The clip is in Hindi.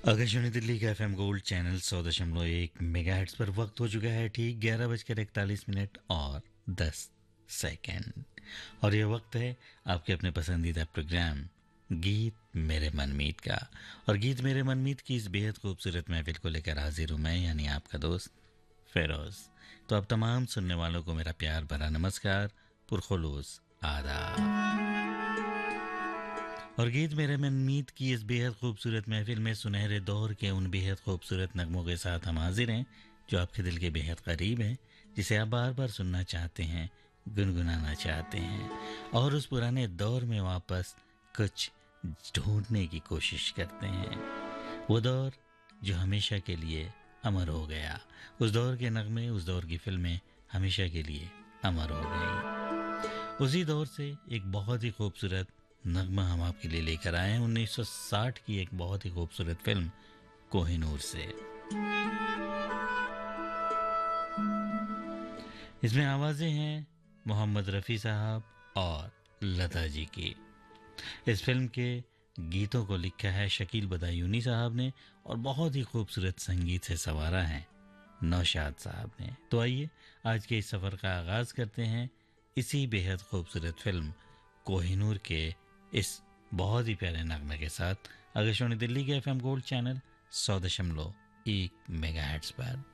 आकाशवाणी दिल्ली का एफएम गोल्ड चैनल 100.1 मेगाहर्ट्ज पर वक्त हो चुका है ठीक 11:41 और 10 सेकंड। और यह वक्त है आपके अपने पसंदीदा प्रोग्राम गीत मेरे मनमीत का। और गीत मेरे मनमीत की इस बेहद खूबसूरत महफिल को लेकर हाजिर हूँ मैं, यानी आपका दोस्त फेरोज। तो अब तमाम सुनने वालों को मेरा प्यार भरा नमस्कार, पुरखुलूस आदाब। और गीत मेरे मनमीत की इस बेहद खूबसूरत महफिल में सुनहरे दौर के उन बेहद खूबसूरत नगमों के साथ हम हाजिर हैं जो आपके दिल के बेहद करीब हैं, जिसे आप बार बार सुनना चाहते हैं, गुनगुनाना चाहते हैं और उस पुराने दौर में वापस कुछ ढूंढने की कोशिश करते हैं। वो दौर जो हमेशा के लिए अमर हो गया, उस दौर के नगमे, उस दौर की फिल्में हमेशा के लिए अमर हो गई। उसी दौर से एक बहुत ही खूबसूरत नगमा हम आपके लिए लेकर आए हैं 1960 की एक बहुत ही खूबसूरत फिल्म कोहिनूर से। इसमें आवाजें हैं मोहम्मद रफ़ी साहब और लता जी की। इस फिल्म के गीतों को लिखा है शकील बदायूनी साहब ने और बहुत ही खूबसूरत संगीत से संवारा है नौशाद साहब ने। तो आइए आज के इस सफ़र का आगाज करते हैं इसी बेहद खूबसूरत फिल्म कोहिनूर के इस बहुत ही प्यारे नगमे के साथ आकाशवाणी दिल्ली के एफएम गोल्ड चैनल 100.1 मेगाहर्ट्ज पर।